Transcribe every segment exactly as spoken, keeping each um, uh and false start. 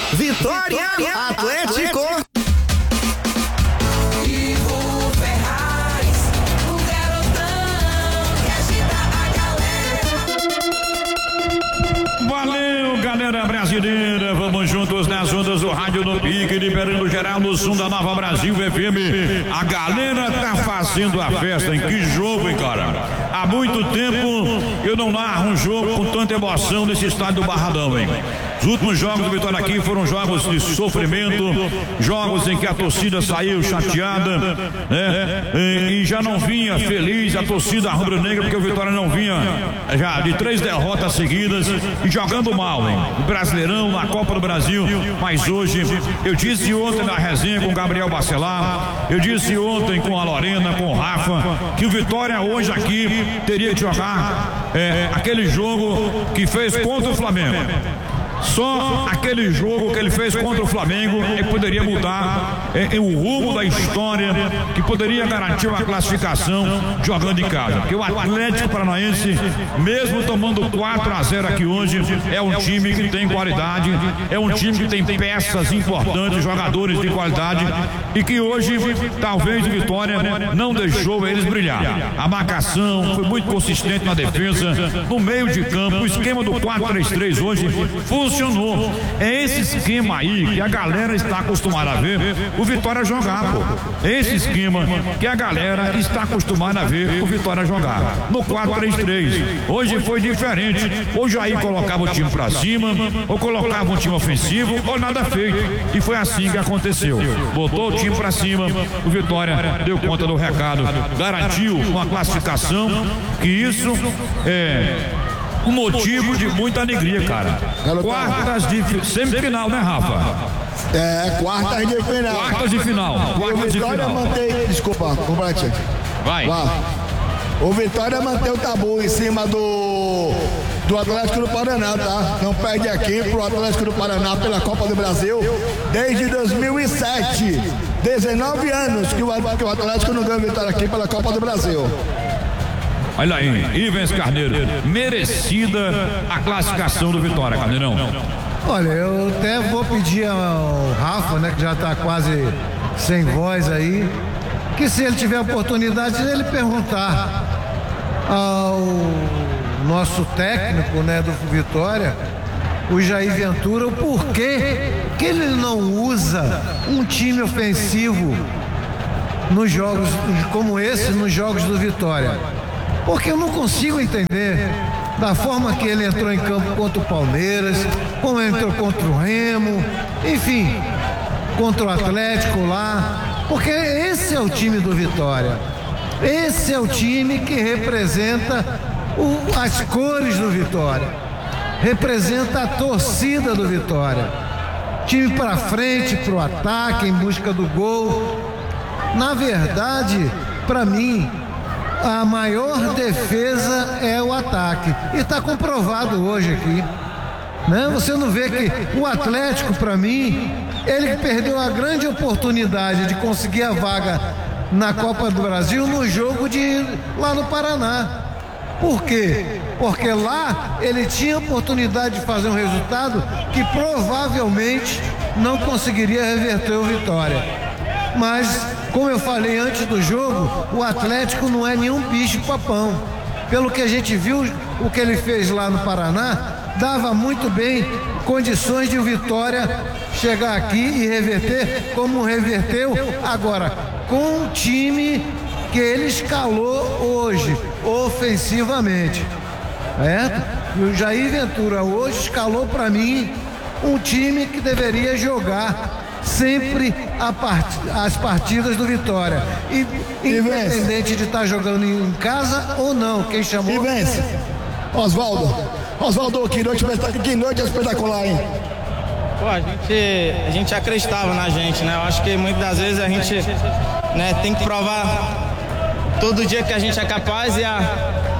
Vitória Atlético. Valeu, galera brasileira, vamos juntos nas ondas do rádio no pique, liberando geral no som da Nova Brasil F M. A galera tá fazendo a festa, hein? Que jogo, hein, cara? Há muito tempo eu não narro um jogo com tanta emoção nesse estádio do Barradão, hein? Os últimos jogos do Vitória aqui foram jogos de sofrimento, jogos em que a torcida saiu chateada, né? E, e já não vinha feliz a torcida rubro-negra, porque o Vitória não vinha já de três derrotas seguidas e jogando mal, hein? O Brasileirão, na Copa do Brasil. Mas hoje, eu disse ontem na resenha com o Gabriel Bacelar, eu disse ontem com a Lorena, com o Rafa, que o Vitória hoje aqui teria que jogar é, aquele jogo que fez contra o Flamengo. Só aquele jogo que ele fez contra o Flamengo é que poderia mudar é, é, o rumo da história, que poderia garantir uma classificação jogando em casa. Porque o Atlético Paranaense, mesmo tomando quatro a zero aqui hoje, é um time que tem qualidade, é um time que tem peças importantes, jogadores de qualidade, e que hoje talvez o Vitória não deixou eles brilhar. A marcação foi muito consistente na defesa, no meio de campo, o esquema do quatro três três hoje funcionou. Funcionou. É esse esquema aí que a galera está acostumada a ver o Vitória jogar, pô. É esse esquema que a galera está acostumada a ver o Vitória jogar. No quatro três três. Hoje foi diferente. Hoje aí colocava o time pra cima, ou colocava um time ofensivo, ou nada feito. E foi assim que aconteceu. Botou o time pra cima, o Vitória deu conta do recado, garantiu uma classificação, que isso é um motivo de muita alegria, cara. Quartas de semifinal, né, Rafa? É, quartas de final. Quartas de final. Quartas de final. Mantém, desculpa, complete. Vai. Vai. O Vitória mantém o tabu em cima do do Atlético do Paraná, tá? Não perde aqui pro Atlético do Paraná pela Copa do Brasil desde dois mil e sete. dezenove anos que o, que o Atlético não ganha Vitória aqui pela Copa do Brasil. Olha aí, Ivens Carneiro, merecida a classificação do Vitória, Carneirão. Olha, eu até vou pedir ao Rafa, né, que já está quase sem voz aí, que se ele tiver oportunidade, ele perguntar ao nosso técnico, né, do Vitória, o Jair Ventura, o porquê que ele não usa um time ofensivo nos jogos como esse, nos jogos do Vitória. Porque eu não consigo entender da forma que ele entrou em campo contra o Palmeiras, como entrou contra o Remo, enfim, contra o Atlético lá, porque esse é o time do Vitória. Esse é o time que representa o, as cores do Vitória, representa a torcida do Vitória. Time para frente, para o ataque, em busca do gol. Na verdade, para mim, a maior defesa é o ataque. E está comprovado hoje aqui, né? Você não vê que o Atlético, para mim, ele perdeu a grande oportunidade de conseguir a vaga na Copa do Brasil no jogo de lá no Paraná. Por quê? Porque lá ele tinha oportunidade de fazer um resultado que provavelmente não conseguiria reverter o Vitória. Mas, como eu falei antes do jogo, o Atlético não é nenhum bicho papão. Pelo que a gente viu, o que ele fez lá no Paraná, dava muito bem condições de o Vitória chegar aqui e reverter como reverteu agora, com o time que ele escalou hoje, ofensivamente. Certo? E o Jair Ventura hoje escalou para mim um time que deveria jogar sempre a part... as partidas do Vitória. E, independente de estar tá jogando em casa ou não, quem chamou... E vence. Oswaldo. Oswaldo, que noite, que noite espetacular, hein? Pô, a gente, a gente acreditava na gente, né? Eu acho que muitas das vezes a gente, né, tem que provar todo dia que a gente é capaz, e a,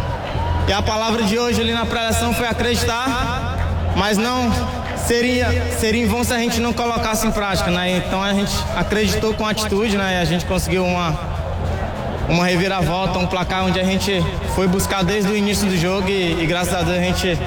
e a palavra de hoje ali na preleção foi acreditar, mas não seria, seria em vão se a gente não colocasse em prática, né? Então a gente acreditou com atitude, né? E a gente conseguiu uma, uma reviravolta, um placar onde a gente foi buscar desde o início do jogo e, e graças a Deus a gente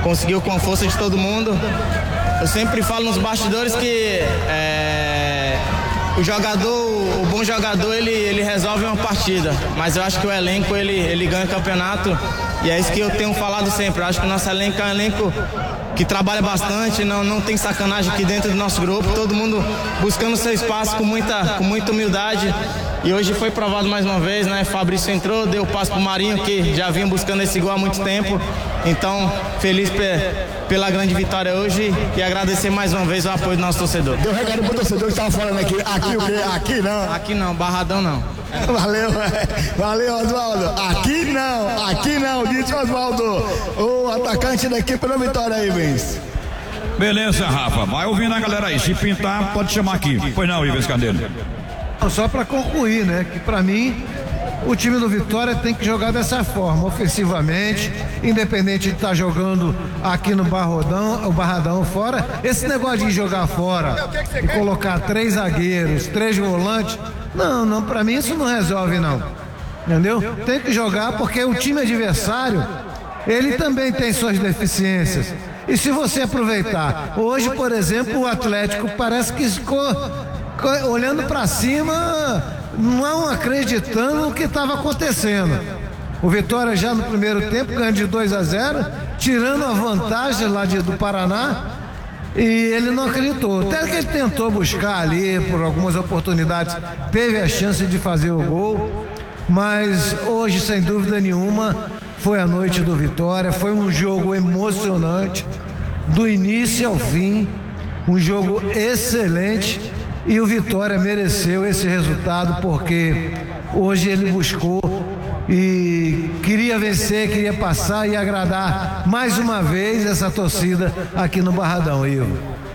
conseguiu com a força de todo mundo. Eu sempre falo nos bastidores que é, o jogador, o bom jogador, ele, ele resolve uma partida, mas eu acho que o elenco, ele, ele ganha o campeonato, e é isso que eu tenho falado sempre. Eu acho que o nosso elenco é um elenco que trabalha bastante, não, não tem sacanagem aqui dentro do nosso grupo, todo mundo buscando seu espaço com muita, com muita humildade, e hoje foi provado mais uma vez, né? Fabrício entrou, deu o passo pro Marinho, que já vinha buscando esse gol há muito tempo, então feliz pe, pela grande vitória hoje e agradecer mais uma vez o apoio do nosso torcedor. Deu recado pro torcedor que estava falando aqui, aqui o quê? Aqui não. Aqui não, Barradão não. Valeu, valeu, Oswaldo. Aqui não, aqui não, disse Oswaldo, o atacante da equipe da Vitória aí, Vens. Beleza, Rafa, vai ouvindo a galera aí, se pintar pode chamar aqui. Pois não, Ives Candeiro. Só para concluir, né, que para mim o time do Vitória tem que jogar dessa forma, ofensivamente, independente de estar tá jogando aqui no Barrodão, o Barradão fora. Esse negócio de jogar fora e colocar três zagueiros, três volantes, não, não, para mim isso não resolve não, entendeu? Tem que jogar porque o time adversário, ele também tem suas deficiências. E se você aproveitar, hoje, por exemplo, o Atlético parece que ficou olhando para cima, não acreditando no que estava acontecendo. O Vitória já no primeiro tempo ganhando de dois a zero, tirando a vantagem lá de, do Paraná, e ele não acreditou. Até que ele tentou buscar ali por algumas oportunidades, teve a chance de fazer o gol, mas hoje, sem dúvida nenhuma, foi a noite do Vitória. Foi um jogo emocionante do início ao fim, um jogo excelente. E o Vitória mereceu esse resultado porque hoje ele buscou e queria vencer, queria passar e agradar mais uma vez essa torcida aqui no Barradão, Ivo.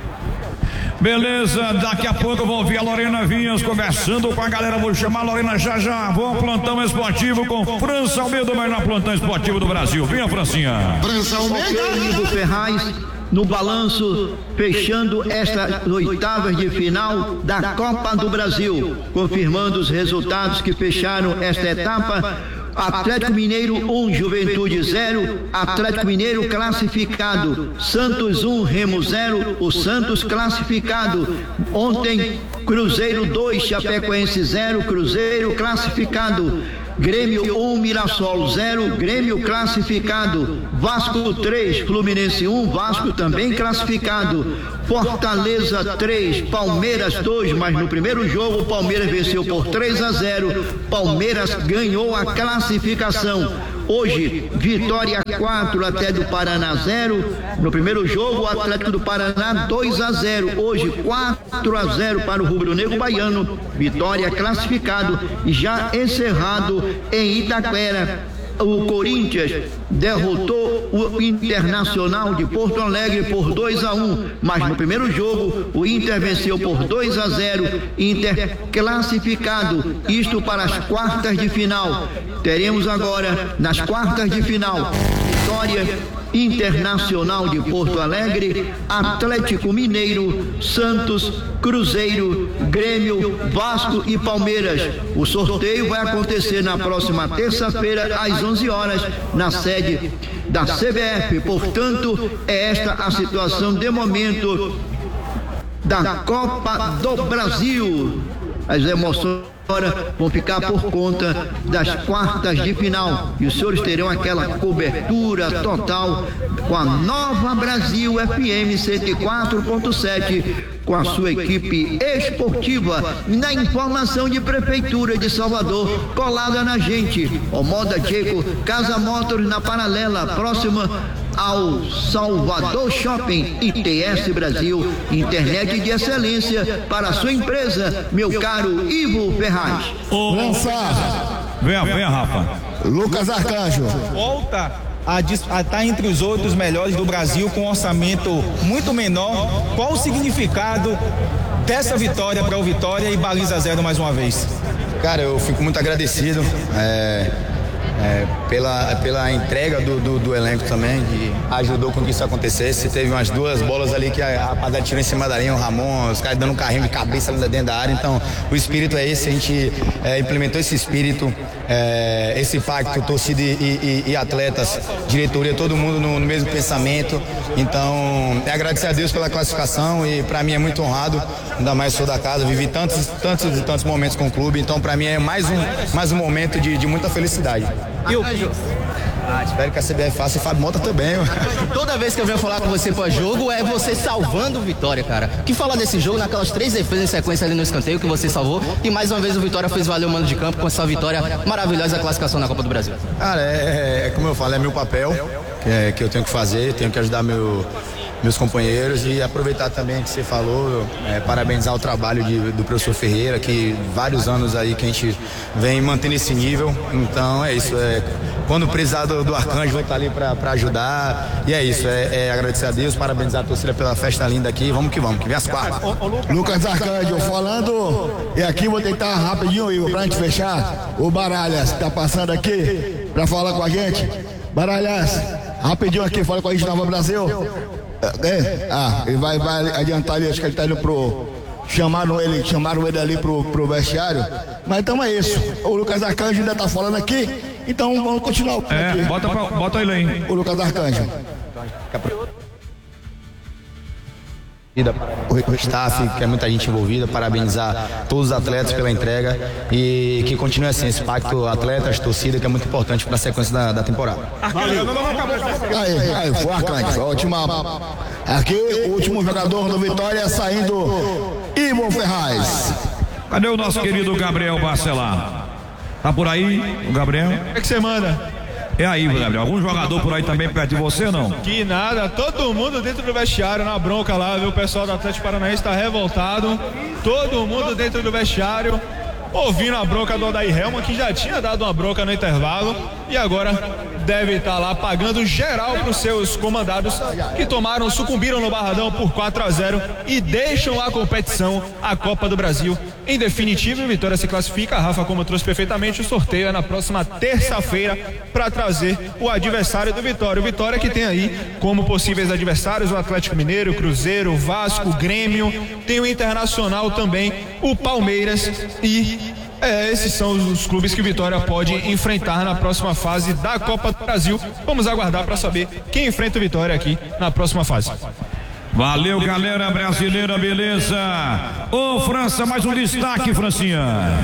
Beleza, daqui a pouco eu vou ouvir a Lorena Vinhas conversando com a galera. Vou chamar a Lorena já já. Vou ao plantão esportivo com França Almeida, o melhor plantão esportivo do Brasil. Vinha, Francinha. França Almeida. Ivo Ferraz, no balanço, fechando estas oitavas de final da Copa do Brasil, confirmando os resultados que fecharam esta etapa. Atlético Mineiro um, Juventude zero, Atlético Mineiro classificado, Santos um, Remo zero, o Santos classificado. Ontem, Cruzeiro dois, Chapecoense zero, Cruzeiro classificado. Grêmio um, Mirassol zero, Grêmio classificado. Vasco três, Fluminense um, Vasco também classificado. Fortaleza três, Palmeiras dois, mas no primeiro jogo o Palmeiras venceu por três a zero. Palmeiras ganhou a classificação. Hoje, Vitória quatro, até do Paraná zero. No primeiro jogo, o Atlético do Paraná dois a zero. Hoje, quatro a zero para o Rubro Negro Baiano. Vitória classificado e já encerrado em Itaquera. O Corinthians derrotou o Internacional de Porto Alegre por dois a um, mas no primeiro jogo o Inter venceu por dois a zero. Inter classificado, isto para as quartas de final. Teremos agora nas quartas de final Vitória, Internacional de Porto Alegre, Atlético Mineiro, Santos, Cruzeiro, Grêmio, Vasco e Palmeiras. O sorteio vai acontecer na próxima terça-feira às onze horas na sede da C B F. Portanto, é esta a situação de momento da Copa do Brasil. As emoções agora vão ficar por conta das quartas de final e os senhores terão aquela cobertura total com a Nova Brasil F M cento e quatro ponto sete, com a sua equipe esportiva, na informação de Prefeitura de Salvador, colada na gente. O Moda Checo, Casa Motors na Paralela, próxima ao Salvador Shopping. I T S Brasil, internet de excelência para a sua empresa, meu caro Ivo Ferraz. Lança. Vem, vem, Rafa. Lucas Arcanjo. Volta a estar entre os outros melhores do Brasil com um orçamento muito menor. Qual o significado dessa vitória para o Vitória e baliza zero mais uma vez? Cara, eu fico muito agradecido é, é, pela, pela entrega do, do, do elenco também, que ajudou com que isso acontecesse. Teve umas duas bolas ali que a rapaziada tirou em cima da linha, o Ramon, os caras dando um carrinho de cabeça dentro da área. Então, o espírito é esse, a gente é, implementou esse espírito. É, é, esse pacto, torcida e, e, e atletas, diretoria, todo mundo no, no mesmo pensamento. Então, é agradecer a Deus pela classificação e para mim é muito honrado, ainda mais sou da casa, vivi tantos, tantos e tantos momentos com o clube, então para mim é mais um, mais um momento de, de muita felicidade. E o Ah, espero que a C B F faça e Fábio Mota também. Toda vez que eu venho falar com você pós-jogo, é você salvando o Vitória, cara. O que falar desse jogo, naquelas três defesas em sequência ali no escanteio que você salvou, e mais uma vez o Vitória fez valer o mando de campo com essa vitória maravilhosa, a classificação na Copa do Brasil. Cara, é, é como eu falo, é meu papel que, é, que eu tenho que fazer, tenho que ajudar meu, meus companheiros e aproveitar também que você falou, é, parabenizar o trabalho de, do professor Ferreira, que vários anos aí que a gente vem mantendo esse nível. Então é isso, é, quando precisar do, do Arcanjo, vou estar ali para ajudar. E é isso, é, é agradecer a Deus, parabenizar a torcida pela festa linda aqui. Vamos que vamos, que vem as quartas. Lucas Arcanjo falando, e aqui vou tentar rapidinho, Igor, pra gente fechar. O Baralhas tá passando aqui pra falar com a gente. Baralhas, rapidinho aqui, fala com a gente, Nova Brasil. É, ah, ele vai, vai adiantar ali, acho que ele tá indo pro. Chamaram ele, chamaram ele ali pro, pro vestiário. Mas então é isso. O Lucas Arcanjo ainda tá falando aqui. Então vamos continuar o É, aqui. bota, pra, bota ele aí. O Lucas Arcanjo. O staff, que é muita gente envolvida, parabenizar todos os atletas pela entrega e que continue assim, esse pacto atletas, torcida, que é muito importante para a sequência da, da temporada. Aí, aí, foi o Arcanjo, foi a última. Aqui, o último jogador do Vitória saindo, Ivo Ferraz. Cadê o nosso querido Gabriel Barcelar? Tá por aí, o Gabriel? O que, é que você manda? É aí, Gabriel. Algum jogador por aí também perto de você, não? Que nada, todo mundo dentro do vestiário, na bronca lá, viu? O pessoal do Atlético Paranaense está revoltado. Todo mundo dentro do vestiário, ouvindo a bronca do Odair Helman, que já tinha dado uma bronca no intervalo e agora deve estar lá pagando geral para os seus comandados que tomaram, sucumbiram no Barradão por quatro a zero e deixam a competição, a Copa do Brasil. Em definitivo, o Vitória se classifica. A Rafa, como trouxe perfeitamente, o sorteio é na próxima terça-feira para trazer o adversário do Vitória. O Vitória que tem aí como possíveis adversários o Atlético Mineiro, o Cruzeiro, o Vasco, o Grêmio, tem o Internacional também, o Palmeiras e É, esses são os clubes que o Vitória pode enfrentar na próxima fase da Copa do Brasil. Vamos aguardar para saber quem enfrenta o Vitória aqui na próxima fase. Valeu, galera brasileira, beleza? Ô, França, mais um destaque, Francinha.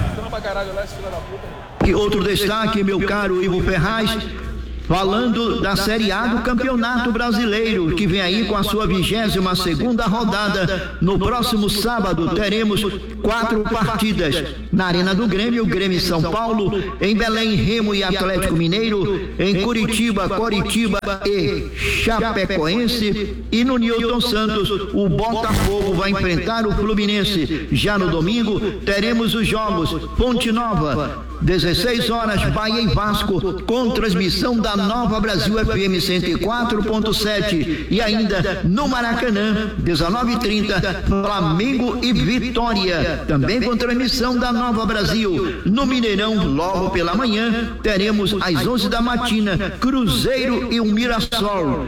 E outro destaque, meu caro Ivo Ferraz, falando da Série A do Campeonato Brasileiro, que vem aí com a sua vigésima segunda rodada. No próximo sábado teremos quatro partidas na Arena do Grêmio, Grêmio São Paulo, em Belém, Remo e Atlético Mineiro, em Curitiba, Coritiba e Chapecoense, e no Newton Santos o Botafogo vai enfrentar o Fluminense. Já no domingo teremos os jogos Ponte Nova, dezesseis horas, Bahia e Vasco, com transmissão da Nova Brasil F M cento e quatro ponto sete, e ainda no Maracanã, dezenove e trinta, Flamengo e Vitória, também com transmissão da Nova Brasil. No Mineirão, logo pela manhã, teremos às onze da matina, Cruzeiro e o Mirassol.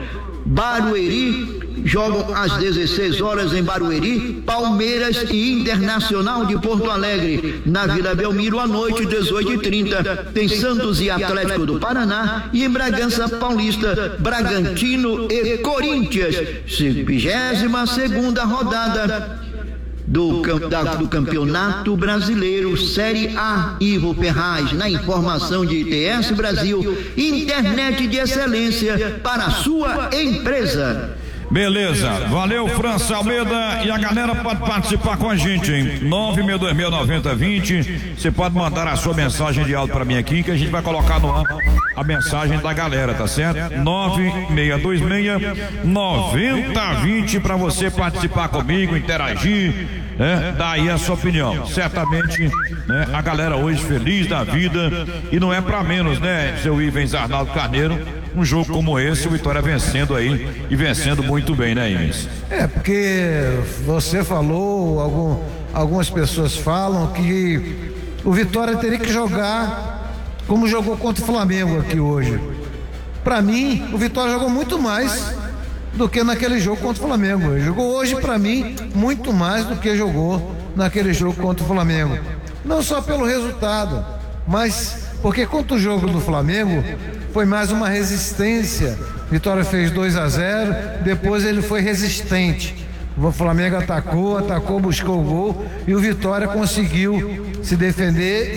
Barueri jogam às dezesseis horas em Barueri, Palmeiras e Internacional de Porto Alegre. Na Vila Belmiro, à noite, dezoito e trinta, tem Santos e Atlético do Paraná, e em Bragança Paulista, Bragantino e Corinthians. vigésima segunda rodada Do, da, do Campeonato Brasileiro Série A. Ivo Ferraz, na informação de I T S Brasil, internet de excelência para a sua empresa. Beleza, valeu, França Almeida, e a galera pode participar com a gente, hein? nove seis dois seis nove zero dois zero. Você pode mandar a sua mensagem de áudio para mim aqui, que a gente vai colocar no ar a mensagem da galera, tá certo? nove seis dois seis nove zero dois zero para você participar comigo, interagir, né? Dá aí a sua opinião. Certamente, né, a galera hoje feliz da vida, e não é para menos, né, seu Ivens Arnaldo Carneiro, um jogo como esse, o Vitória vencendo aí, e vencendo muito bem, né, Ivens? É, porque você falou, algum, algumas pessoas falam que o Vitória teria que jogar como jogou contra o Flamengo aqui hoje. Para mim, o Vitória jogou muito mais do que naquele jogo contra o Flamengo. Ele jogou hoje, para mim, muito mais do que jogou naquele jogo contra o Flamengo. Não só pelo resultado, mas Porque contra o jogo do Flamengo, foi mais uma resistência. Vitória fez dois a zero, depois ele foi resistente. O Flamengo atacou, atacou, buscou o gol e o Vitória conseguiu se defender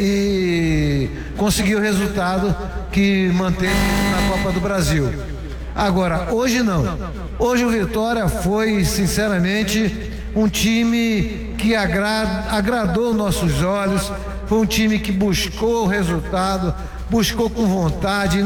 e conseguiu o resultado que manteve na Copa do Brasil. Agora, hoje não. Hoje o Vitória foi, sinceramente, um time que agra- agradou nossos olhos, foi um time que buscou o resultado, buscou com vontade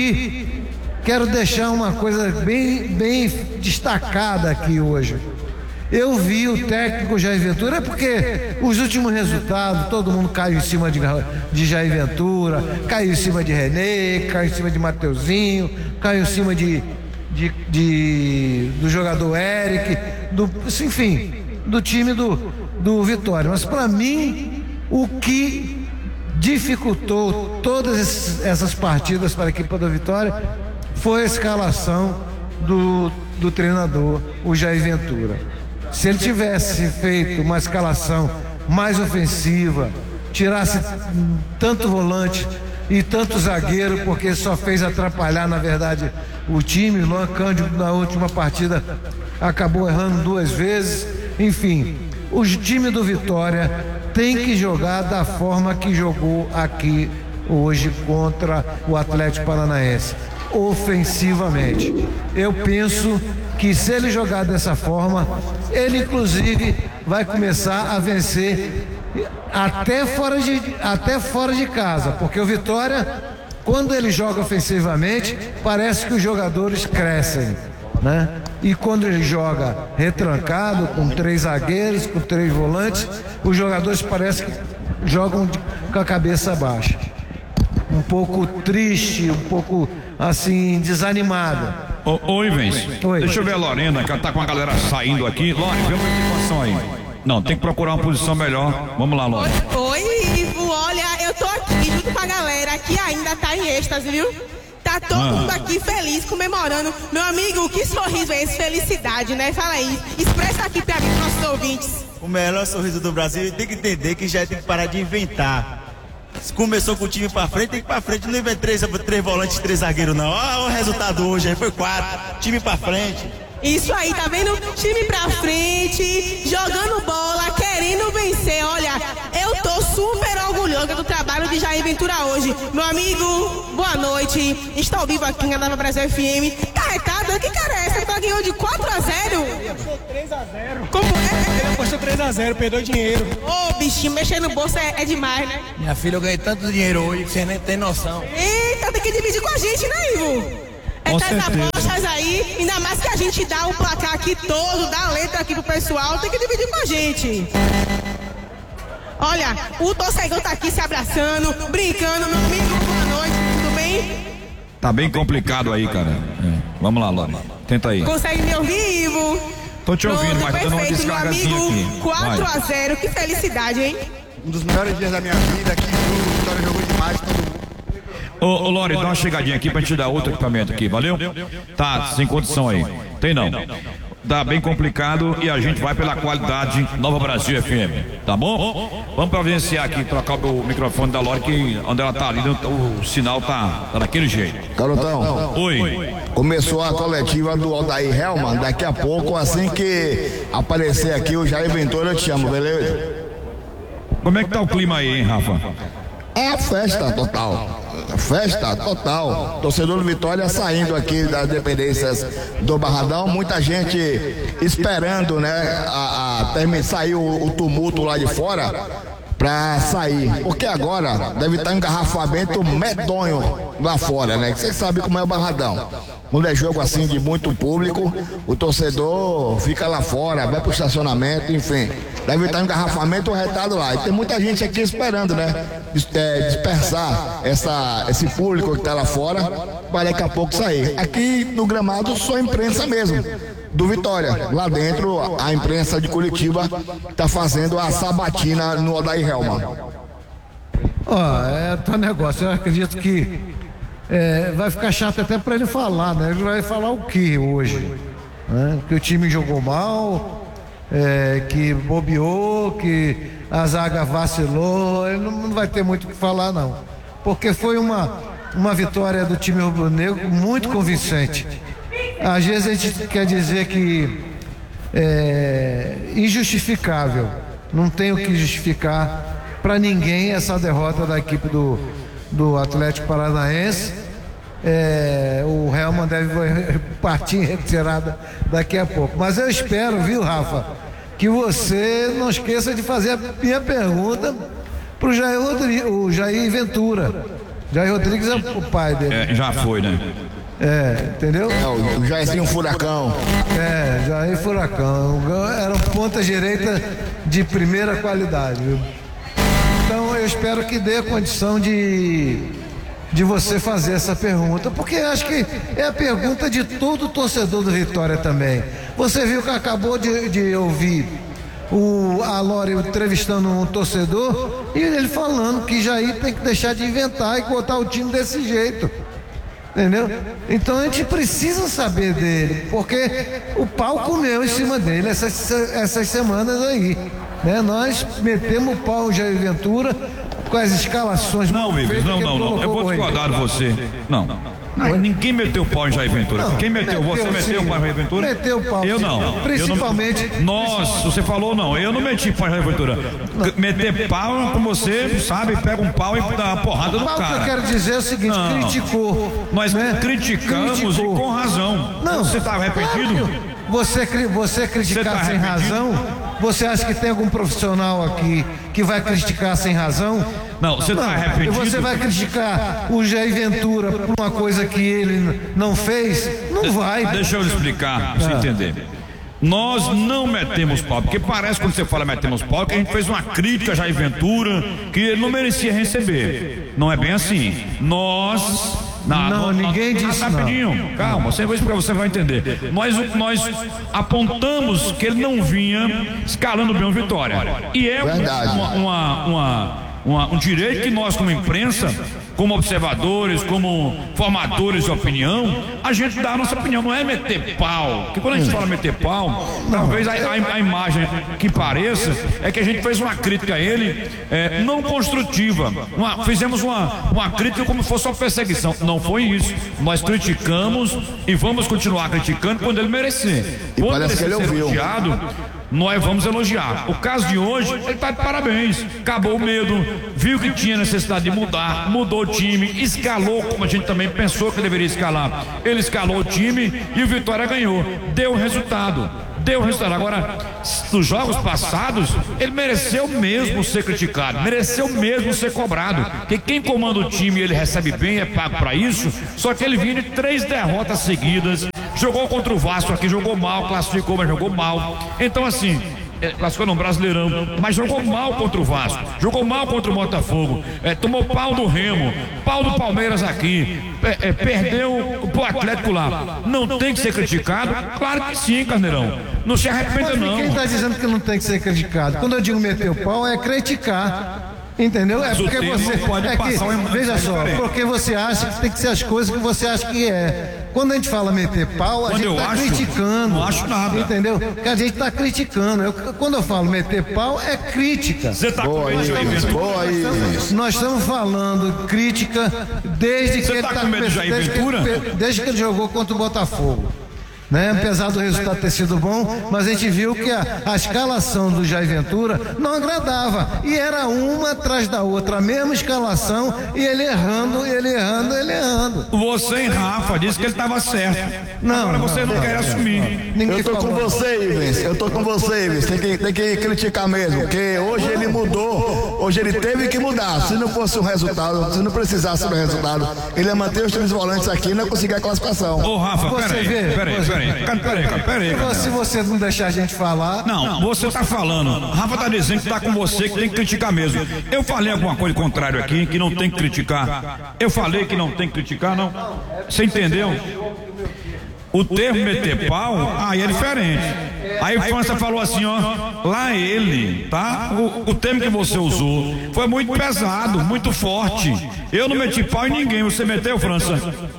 e quero deixar uma coisa bem, bem destacada aqui hoje. Eu vi o técnico Jair Ventura, é porque os últimos resultados, todo mundo caiu em cima de, de Jair Ventura, caiu em cima de René, caiu em cima de Mateuzinho, caiu em cima de, de, de do jogador Eric, do, enfim, do time do, do Vitória. Mas para mim, o que dificultou todas esses, essas partidas para a equipe da Vitória foi a escalação do, do treinador, o Jair Ventura. Se ele tivesse feito uma escalação mais ofensiva, tirasse tanto volante e tanto zagueiro, porque só fez atrapalhar, na verdade, o time. Luan Cândido, na última partida, acabou errando duas vezes. Enfim, o time do Vitória tem que jogar da forma que jogou aqui hoje contra o Atlético Paranaense, ofensivamente. Eu penso que se ele jogar dessa forma, ele inclusive vai começar a vencer até fora de, até fora de casa, porque o Vitória, quando ele joga ofensivamente, parece que os jogadores crescem, né? E quando ele joga retrancado, com três zagueiros, com três volantes, os jogadores parecem que jogam de, com a cabeça baixa, um pouco triste, um pouco assim, desanimado. Ô, ô Ivens, deixa eu ver a Lorena, que ela tá com a galera saindo aqui. Lorena, vê uma situação aí. Não, tem que procurar uma posição melhor. Vamos lá, Lorena. Oi, Ivo, olha, eu tô aqui junto com a galera que ainda tá em êxtase, viu? Tá todo ah. mundo aqui feliz, comemorando. Meu amigo, que sorriso é esse? Felicidade, né? Fala aí, expressa aqui pra mim, pros nossos ouvintes. O melhor sorriso do Brasil, e tem que entender que já tem que parar de inventar. Começou com o time pra frente, tem que ir pra frente. Não inventa três, três volantes, três zagueiros, não. Olha o resultado hoje, aí foi quatro. Time pra frente. Isso aí, tá vendo? Time pra frente, jogando bola, querendo vencer. Olha, eu tô super orgulhosa do trabalho de Jair Ventura hoje. Meu amigo, boa noite. Está ao vivo aqui na Nova Brasil F M. Carregado, que cara é essa? Tá ganhando de quatro a zero? Ele apostou três a zero. Como é? Ele apostou três a zero, perdeu dinheiro. Ô, bichinho, mexer no bolso é, é demais, né? Minha filha, eu ganhei tanto dinheiro hoje que você nem tem noção. Eita, tem que dividir com a gente, né, Ivo? Essas apostas aí, ainda mais que a gente dá o placar aqui todo, dá a letra aqui pro pessoal, tem que dividir com a gente. Olha, o torcedor tá aqui se abraçando, brincando. Meu amigo, boa noite, tudo bem? Tá bem complicado aí, cara. É. Vamos lá, Lore, tenta aí. Consegue me ouvir, Ivo? Tô te ouvindo, Pronto, mas dando uma descargazinha aqui. quatro a zero, que felicidade, hein? Um dos melhores dias da minha vida, aqui o Vitória jogou demais, todo mundo. Ô, ô Lore, dá uma chegadinha aqui pra gente dar outro equipamento aqui, valeu? Tá, sem condição aí. Tem não. Tá bem complicado e a gente vai pela qualidade Nova Brasil F M, tá bom? Vamos providenciar aqui, trocar o microfone da Lore, que onde ela tá ali, o sinal tá, tá daquele jeito. Garotão. Oi. Começou a coletiva do Odair Helman, daqui a pouco, assim que aparecer aqui o Jair Ventura, eu te chamo, beleza? Como é que tá o clima aí, hein, Rafa? É festa total. Festa total. Torcedor do Vitória saindo aqui das dependências do Barradão, muita gente esperando, né, a, a terminar, sair o, o tumulto lá de fora pra sair, porque agora deve estar um engarrafamento medonho lá fora, né? Você sabe como é o Barradão. Quando é jogo assim de muito público, o torcedor fica lá fora, vai pro estacionamento, enfim. Deve estar um engarrafamento retado lá. E tem muita gente aqui esperando, né? Dispersar essa, esse público que tá lá fora para daqui a pouco sair. Aqui no gramado só a imprensa mesmo do Vitória. Lá dentro a imprensa de Curitiba está fazendo a sabatina no Odair Helman. Ó, oh, é teu negócio. Eu acredito que é, vai ficar chato até para ele falar, né? Ele vai falar o que hoje? Né? Que o time jogou mal, é, que bobeou, que a zaga vacilou. Ele não, não vai ter muito o que falar, não. porque foi uma, uma vitória do time rubro-negro muito convincente. Às vezes a gente quer dizer que é injustificável, não tem o que justificar para ninguém essa derrota da equipe do, do Atlético Paranaense. É, o Helman deve partir em retirada daqui a pouco, mas eu espero, viu, Rafa, que você não esqueça de fazer a minha pergunta para o Jair Rodrigues, o Jair Ventura. Jair Rodrigues é o pai dele. É, já foi, né? É, entendeu? É, o Jairzinho Furacão. É, Jair Furacão. Era um ponta direita de primeira qualidade, viu? Então eu espero que dê a condição de, de você fazer essa pergunta, porque acho que é a pergunta de todo torcedor do Vitória também. Você viu que acabou de, de ouvir o Alori entrevistando um torcedor e ele falando que Jair tem que deixar de inventar e botar o time desse jeito. Entendeu? Então a gente precisa saber dele, porque o pau comeu em cima dele essas, essas semanas aí, né? Nós metemos o pau no Jair Ventura com as escalações. Não, Vives, não, não, não. Eu vou discordar de você. Não. Não, ninguém meteu o pau em Jair Ventura. Não, Quem meteu? meteu, Você meteu o pau em Jair Ventura? Meteu o pau. Eu não. Principalmente. Eu não... Nós, você falou não. Eu não meti pau em Jair Ventura. Não. Meter pau, como você sabe, pega um pau e dá uma porrada no cara. O que eu quero dizer é o seguinte: não. criticou. Nós né? criticamos criticou. E com razão. Não. Você está arrependido? Você, você criticar você tá sem razão? Você acha que tem algum profissional aqui que vai criticar sem razão? Não, você está arrependido? Você vai criticar o Jair Ventura por uma coisa que ele não fez? Não vai. Deixa eu lhe explicar, pra você entender. Nós não metemos pau, porque parece quando você fala metemos pau que a gente fez uma crítica a Jair Ventura que ele não merecia receber. Não é bem assim. Nós... Não, não, ninguém nós, disse rapidinho, não. Calma, você vai explicar, você vai entender. Nós, nós apontamos que ele não vinha escalando bem o Vitória. E é uma, uma, uma, uma, um direito que nós, como imprensa, como observadores, como formadores de opinião, a gente dá a nossa opinião, não é meter pau. Porque quando a gente fala meter pau, talvez a, a, a imagem que pareça é que a gente fez uma crítica a ele é, não construtiva. Uma, fizemos uma, uma crítica como se fosse uma perseguição. Não foi isso. Nós criticamos e vamos continuar criticando quando ele merecer. E quando parece ele que ele ouviu. Elogiado, nós vamos elogiar. O caso de hoje, ele está de parabéns. Acabou o medo, viu que tinha necessidade de mudar, mudou o time, escalou como a gente também pensou que deveria escalar. Ele escalou o time e o Vitória ganhou. Deu resultado. Deu resultado. Agora, nos jogos passados, ele mereceu mesmo ser criticado, mereceu mesmo ser cobrado. Porque quem comanda o time e ele recebe bem, é pago para isso. Só que ele vinha de três derrotas seguidas. Jogou contra o Vasco aqui, jogou mal, classificou, mas jogou mal. Então, assim, é, classificou no Brasileirão, mas jogou mal contra o Vasco, jogou mal contra o Botafogo, é, tomou pau do Remo, pau do Palmeiras aqui, é, é, perdeu pro Atlético lá. Não tem que ser criticado? Claro que sim, Carneirão. Não se arrependa, não. Quem está dizendo que não tem que ser criticado? Quando eu digo meter o pau, é criticar. Entendeu? É porque você pode é que, veja só, porque você acha que tem que ser as coisas que você acha que é. Quando a gente fala meter pau, a quando gente está criticando. Não acho nada. Entendeu? Que a gente está criticando. Eu, quando eu falo meter pau, é crítica. Você está com medo de Jair Ventura? Nós estamos falando crítica desde que ele está com medo de Jair Ventura? Desde, desde que ele jogou contra o Botafogo. Né? Apesar do resultado ter sido bom, mas a gente viu que a, a escalação do Jair Ventura não agradava, e era uma atrás da outra, a mesma escalação, e ele errando, ele errando, ele errando. Você e Rafa disse que ele estava certo. Não, agora você não, não quer assumir. Não. Eu tô com você, Ives. Eu tô com você, Ives. Tem que, tem que criticar mesmo, porque hoje ele mudou, hoje ele teve que mudar. Se não fosse um resultado, se não precisasse do resultado, ele ia manter os três volantes aqui e não ia conseguir a classificação. Ô, Rafa, peraí, peraí, peraí. Peraí, peraí, peraí, cara. Se você não deixar a gente falar. Não, não você está falando. Rafa está dizendo que está com você, que tem que criticar mesmo. Eu falei alguma coisa contrária aqui, que não tem que criticar. Eu falei que não tem que criticar, não. Você entendeu? O termo meter pau, aí é diferente. Aí o França falou assim, ó, lá ele, tá? O, o termo que você usou foi muito pesado, muito forte. Eu não meti pau em ninguém, você meteu, França?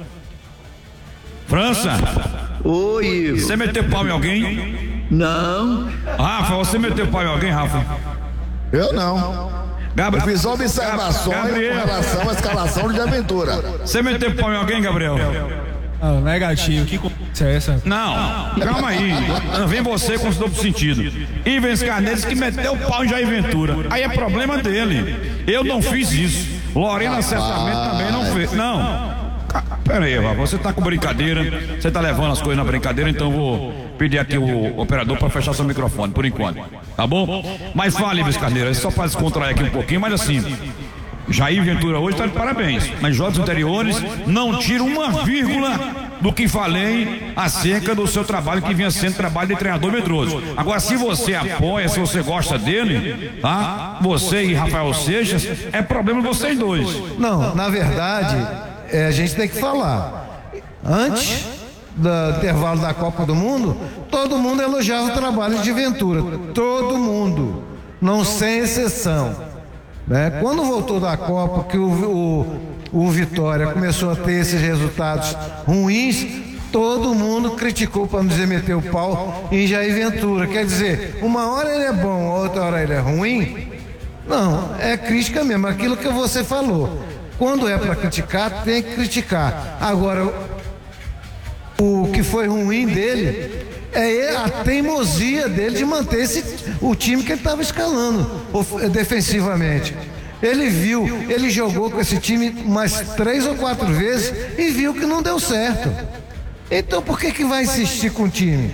França? Oi. Você meteu pau em alguém? Não. Rafa, você meteu pau em alguém, Rafa? Eu não. Gabriel, eu fiz observações Gabriel. com relação à escalação do Jair Ventura. Você meteu pau em alguém, Gabriel? Ah, negativo. Que conversa é essa? Não, calma aí. Vem você com o duplo sentido. Ivens Carneiros que meteu pau em Jair Ventura. Aí é problema dele. Eu não fiz isso. Lorena certamente também não fez. Não. Pera aí, Eva, você tá com brincadeira. Você tá levando as coisas na brincadeira, então eu vou pedir aqui o operador para fechar seu microfone, por enquanto. Tá bom? Mas fale, Ivens Carneiros, só para descontrair aqui um pouquinho, mas assim. Jair Ventura hoje está de parabéns. Mas jogos anteriores não tira uma vírgula do que falei acerca do seu trabalho que vinha sendo trabalho de treinador medroso. Agora, se você apoia, se você gosta dele, tá? Você e Rafael Seixas, é problema de vocês dois. Não, na verdade, é, a gente tem que falar. Antes do intervalo da Copa do Mundo, todo mundo elogiava o trabalho de Ventura. Todo mundo, não sem exceção. Né? Quando voltou da Copa, que o, o, o Vitória começou a ter esses resultados ruins, todo mundo criticou, para não dizer meter o pau, em Jair Ventura. Quer dizer, uma hora ele é bom, outra hora ele é ruim. Não, é crítica mesmo, aquilo que você falou. Quando é para criticar, tem que criticar. Agora, o que foi ruim dele é a teimosia dele de manter esse, o time que ele estava escalando defensivamente. Ele viu, ele jogou com esse time mais três ou quatro vezes e viu que não deu certo. Então por que que vai insistir com o time?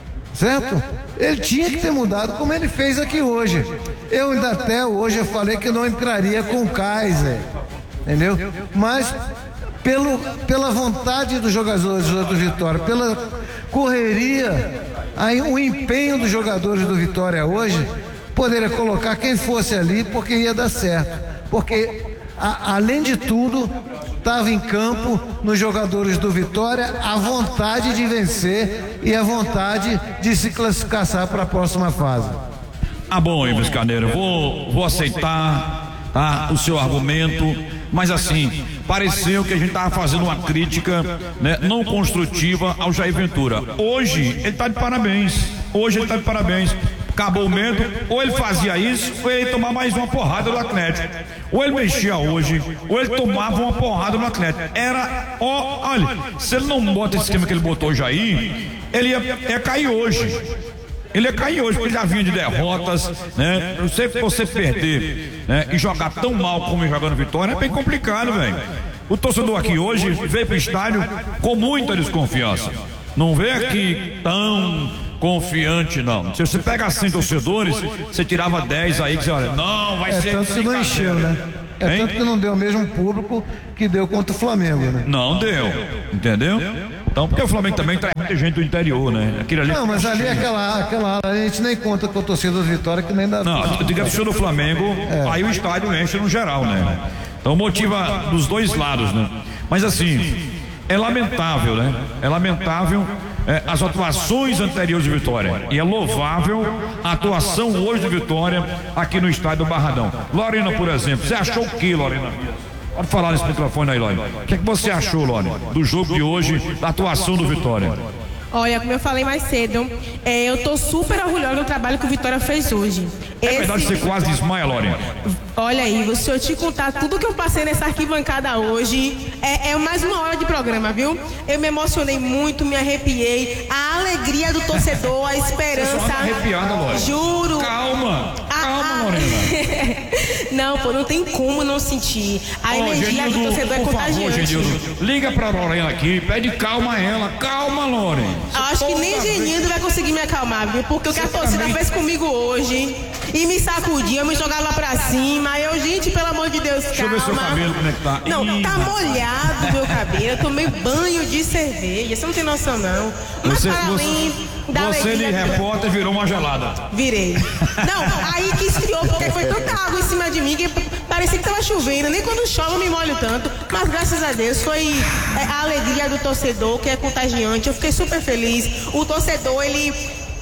Certo? Ele tinha que ter mudado como ele fez aqui hoje. Eu ainda até hoje eu falei que não entraria com o Kaiser, entendeu? Mas pelo, pela vontade dos jogadores do Vitória, pela correria, aí o empenho dos jogadores do Vitória hoje, poderia colocar quem fosse ali porque ia dar certo, porque a, além de tudo estava em campo nos jogadores do Vitória a vontade de vencer e a vontade de se classificar para a próxima fase. Ah, bom, Ivens Carneiro, vou, vou aceitar, tá, o seu argumento, mas assim, pareceu que a gente estava fazendo uma crítica, né, não construtiva ao Jair Ventura. Hoje ele está de parabéns. Hoje ele está de parabéns. Acabou o medo, ou ele fazia isso, ou ele ia tomar mais uma porrada do Atlético. Ou ele mexia hoje, ou ele tomava uma porrada no Atlético. Era, ó, olha, se ele não bota esse esquema que ele botou o Jair, ele ia, ia cair hoje. Ele ia cair hoje, porque ele já vinha de derrotas, né? Eu sei que você perder, né, e jogar tão mal como ele jogando Vitória é bem complicado, velho. O torcedor aqui hoje veio pro estádio com muita desconfiança. Não veio aqui tão confiante, não. Se você pega cem torcedores, você tirava dez aí, que você olha, não, vai é, ser. Tanto que não encheu, né? É hein? Tanto que não deu o mesmo público que deu contra o Flamengo, né? Não deu, entendeu? Então, porque o Flamengo também traz muita gente do interior, né? Aquele ali. Não, mas ali aquela, aquela a gente nem conta com a torcida do Vitória que nem dá. Não, diga pro do Flamengo, é. Aí o estádio enche no geral, né? Então motiva dos dois lados, né? Mas assim, é lamentável, né? É lamentável é, as atuações anteriores de Vitória. E é louvável a atuação hoje de Vitória aqui no estádio do Barradão. Lorena, por exemplo, você achou o que, Lorena? Pode falar nesse microfone aí, Lorena. O que é que você achou, Lorena, do jogo de hoje, da atuação do Vitória? Olha, como eu falei mais cedo, é, eu tô super orgulhosa do trabalho que o Vitória fez hoje. É Esse... verdade que você quase desmaia, Lorena? Olha aí, se eu te contar tudo que eu passei nessa arquibancada hoje, é, é mais uma hora de programa, viu? Eu me emocionei muito, me arrepiei. A alegria do torcedor, a esperança. Você só anda arrepiada, Lorena. Juro. Calma, calma, a... Lorena. Não, pô, não tem como não sentir. A oh, energia Genildo, do torcedor é contagiante. Favor, liga pra Lorena aqui, pede calma a ela. Calma, Lorena. Eu acho que nem Genildo vai conseguir me acalmar, viu? Porque o que a torcida fez comigo hoje e me sacudia, me jogava pra cima. Eu, gente, pelo amor de Deus, Deixa calma. Deixa eu ver seu cabelo, como é que tá. Não, Ih. tá molhado meu cabelo. Eu tomei banho de cerveja. Você não tem noção, não. Mas você, para você, além da Você alegria, de repórter virou uma gelada. Virei. Não, aí que esfriou, porque foi tanta água em cima de mim que parecia que tava chovendo. Nem quando chove eu me molho tanto. Mas graças a Deus foi é, a alegria do torcedor, que é contagiante. Eu fiquei super feliz. O torcedor, ele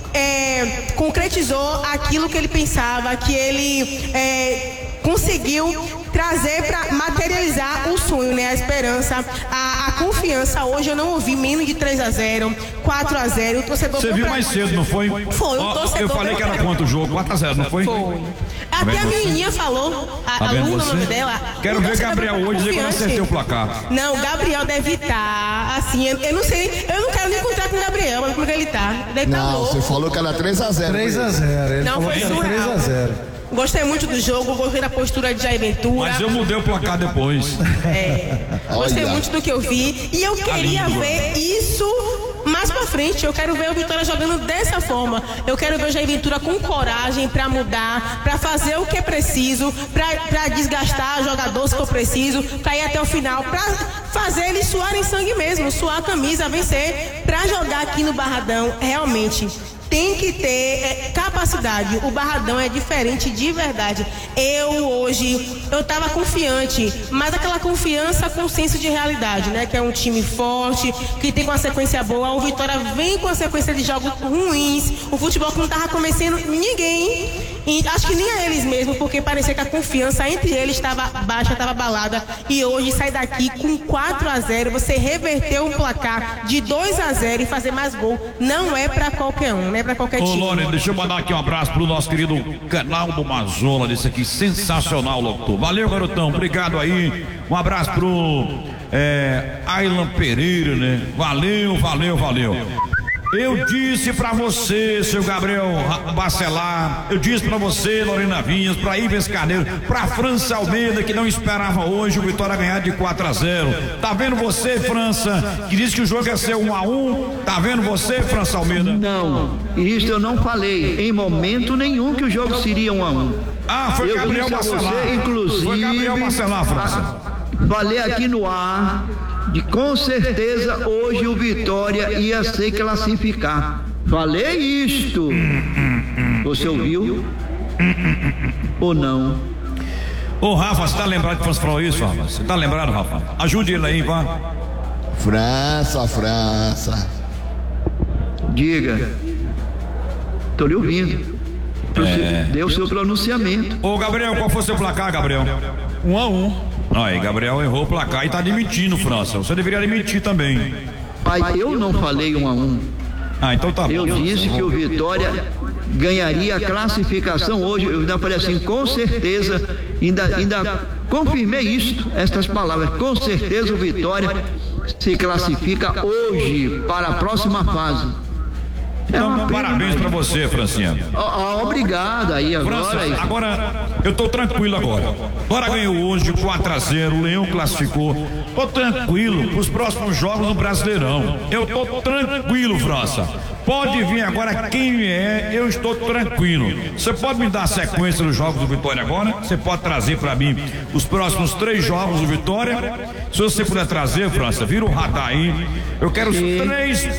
é, concretizou aquilo que ele pensava, que ele é, conseguiu trazer para materializar o sonho, né? A esperança, a, a confiança hoje eu não ouvi menos de três a zero, quatro a zero. O torcedor Você viu mais cedo, não foi? Foi, o Ó, torcedor. eu falei que era quanto o jogo? quatro a zero, não foi? Foi. Até a menininha falou, a, Tá a vendo Luna, o você? nome dela. Quero o ver torcedor Gabriel tá hoje dizer que eu não confiante. acertei o placar. Não, o Gabriel deve estar, assim, eu, eu não sei, eu não quero nem encontrar com o Gabriel, mas como é que ele tá? Deve estar Não, louco. você falou que era três a zero. três a zero. Ele Não, falou foi que era surreal. três a zero. Gostei muito do jogo, gostei da postura de Jair Ventura. Mas eu mudei o placar depois. É, gostei Olha. muito do que eu vi. E eu queria lindo. ver isso mais pra frente. Eu quero ver o Vitória jogando dessa forma. Eu quero ver o Jair Ventura com coragem pra mudar, pra fazer o que é preciso, pra, pra desgastar jogadores que eu preciso, pra ir até o final, pra fazer eles suarem sangue mesmo, suar a camisa, vencer, pra jogar aqui no Barradão, realmente. Tem que ter é, capacidade. O Barradão é diferente de verdade. Eu hoje, eu tava confiante, mas aquela confiança com senso de realidade, né? Que é um time forte, que tem uma sequência boa. O Vitória vem com a sequência de jogos ruins. O futebol que não tava convencendo ninguém. E acho que nem a eles mesmo, porque parecia que a confiança entre eles estava baixa, estava abalada. E hoje sai daqui com quatro a zero. Você reverter um placar de dois a zero e fazer mais gol. Não é pra qualquer um, não é pra qualquer Ô, time. Lore, deixa eu mandar aqui um abraço pro nosso querido canal do Mazola, desse aqui, sensacional, locutor. Valeu, garotão, obrigado aí. Um abraço pro é, Aylan Pereira, né? Valeu, valeu, valeu. Eu disse pra você, seu Gabriel Bacelar, eu disse pra você, Lorena Vinhas, pra Ives Carneiro, pra França Almeida, que não esperava hoje o Vitória ganhar de quatro a zero. Tá vendo você, França, que disse que o jogo ia ser um a um? Tá vendo você, França Almeida? Não, isso eu não falei em momento nenhum que o jogo seria um a um. Ah, foi eu Gabriel disse a Bacelar. você, inclusive, Foi Gabriel Bacelar, França. Falei aqui no ar de com certeza hoje o Vitória ia se classificar. Falei isto. Você ouviu? Ou não? Ô, Rafa, você tá lembrado que França falou isso, Rafa? Você tá lembrado, Rafa? Ajude ele aí, vá. França, França. Diga. Tô lhe ouvindo. É. Deu o seu pronunciamento. Ô, Gabriel, qual foi o seu placar, Gabriel? Um a um. Aí, Gabriel errou o placar e tá admitindo, França. Você deveria admitir também. Pai, eu não falei um a um. Ah, então tá bom. Eu disse que o Vitória ganharia a classificação hoje. Eu ainda falei assim, com certeza, ainda, ainda confirmei isso, estas palavras. Com certeza o Vitória se classifica hoje para a próxima fase. Então, parabéns pra você, Francinha. Oh, oh, obrigado aí agora. França, agora eu tô tranquilo agora. Bora ganhou hoje quatro a zero, o Leão classificou. Tô tranquilo pros próximos jogos no Brasileirão. Eu tô tranquilo, França. Pode vir agora quem vier, eu estou tranquilo. Você pode me dar a sequência dos jogos do Vitória agora? Você pode trazer pra mim os próximos três jogos do Vitória? Se você puder trazer, França, vira o radar aí. Eu quero os três